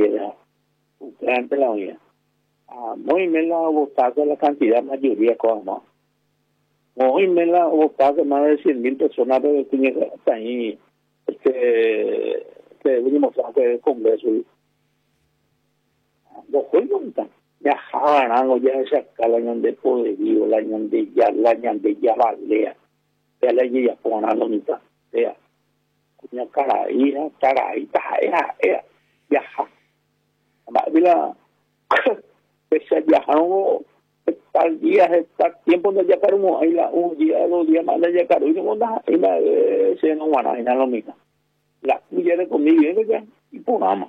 era ante la unidad. Muy me la votado la cantidad mayoría como muy me la votado más de 100.000 personas de que está ahí que venimos a hacer el Congreso. Los juegos ya jaban ya esa calañan de poderío, la ñan de ya valea, ya la ya ponen la mitad, ya cuña caray, ya Mira, pese a viajar tal día, tal tiempo de Yacarumo, ahí un día, 2 días más de Yacaru, y no nada, y la se no van a ir a lo mismo. La cuya de conmigo, ya, y por ama.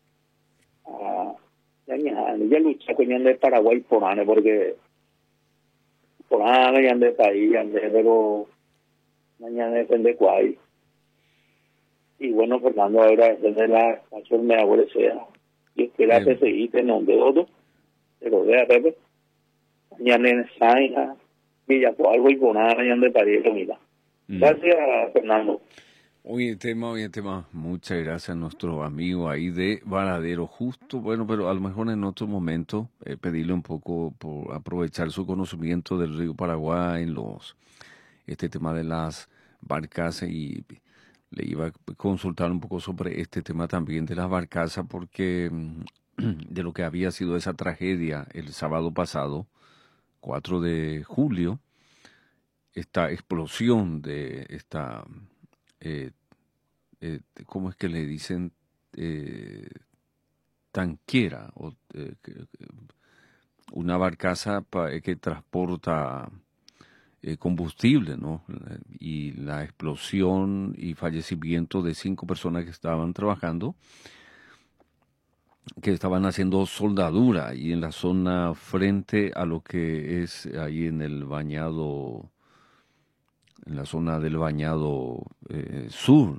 Ya lucha con el de Paraguay por ane, porque por ane, ya de país, ya de, pero mañana depende cuál. Y bueno, Fernando, ahora desde la canción me aborrecía. Y espera que seguiste nombre de otro, pero vea, Pepe, mañana en Sainja, y ya por algo y por nada, mañana de París, mira. Gracias, Fernando. Oye, tema, muchas gracias a nuestro amigo ahí de Varadero, justo, bueno, pero a lo mejor en otro momento pedirle un poco por aprovechar su conocimiento del río Paraguay, este tema de las barcazas, y le iba a consultar un poco sobre este tema también de las barcazas, porque de lo que había sido esa tragedia el sábado pasado, 4 de julio, esta explosión de esta... ¿cómo es que le dicen? Tanquera, o una barcaza que transporta combustible, ¿no? Y la explosión y fallecimiento de 5 personas que estaban trabajando, que estaban haciendo soldadura ahí en la zona frente a lo que es ahí en el bañado, en la zona del bañado sur.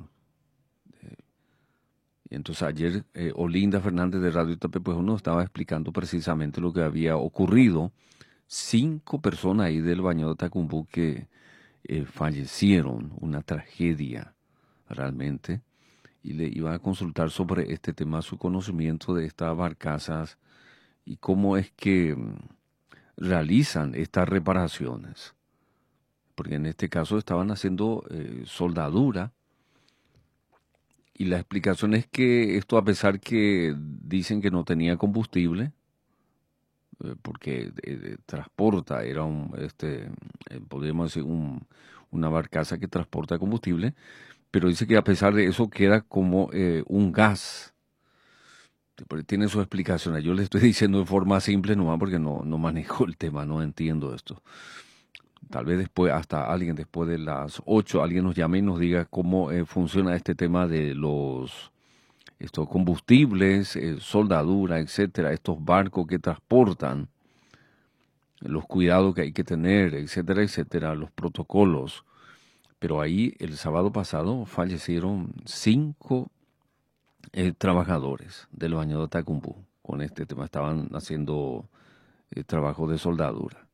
Y entonces ayer Olinda Fernández de Radio Itape pues nos estaba explicando precisamente lo que había ocurrido. 5 personas ahí del bañado de Tacumbú que fallecieron, una tragedia realmente. Y le iba a consultar sobre este tema, su conocimiento de estas barcazas y cómo es que realizan estas reparaciones. Porque en este caso estaban haciendo soldadura. Y la explicación es que esto, a pesar que dicen que no tenía combustible, porque transporta, era podríamos decir, una barcaza que transporta combustible, pero dice que a pesar de eso queda como un gas. Tiene sus explicaciones. Yo le estoy diciendo de forma simple nomás porque no manejo el tema, no entiendo esto. Tal vez después, hasta alguien después de las 8, alguien nos llame y nos diga cómo funciona este tema de estos combustibles, soldadura, etcétera, estos barcos que transportan, los cuidados que hay que tener, etcétera, etcétera, los protocolos. Pero ahí el sábado pasado fallecieron 5 trabajadores del baño de Tacumbú. Con este tema estaban haciendo trabajo de soldadura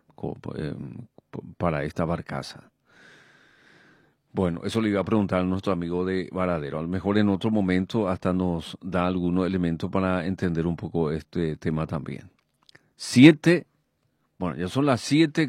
para esta barcaza. Bueno, eso le iba a preguntar a nuestro amigo de Varadero. A lo mejor en otro momento hasta nos da algunos elementos para entender un poco este tema también. Ya son las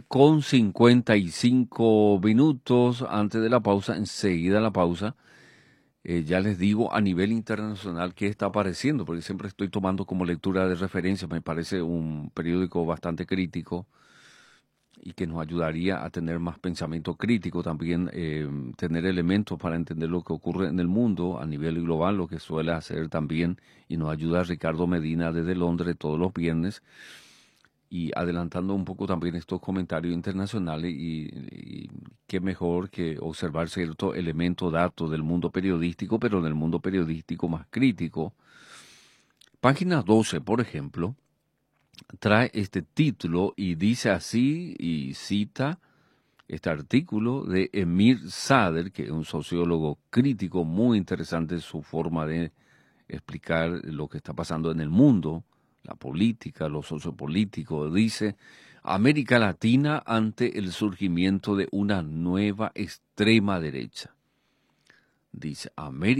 7:55 antes de la pausa. Enseguida la pausa. Ya les digo a nivel internacional qué está apareciendo, porque siempre estoy tomando como lectura de referencia. Me parece un periódico bastante crítico y que nos ayudaría a tener más pensamiento crítico, también tener elementos para entender lo que ocurre en el mundo a nivel global, lo que suele hacer también, y nos ayuda Ricardo Medina desde Londres todos los viernes, y adelantando un poco también estos comentarios internacionales, y qué mejor que observar ciertos elementos, datos del mundo periodístico, pero en el mundo periodístico más crítico. Página 12, por ejemplo, trae este título y dice así, y cita este artículo de Emir Sader, que es un sociólogo crítico muy interesante, su forma de explicar lo que está pasando en el mundo, la política, lo sociopolítico. Dice: América Latina ante el surgimiento de una nueva extrema derecha. Dice: América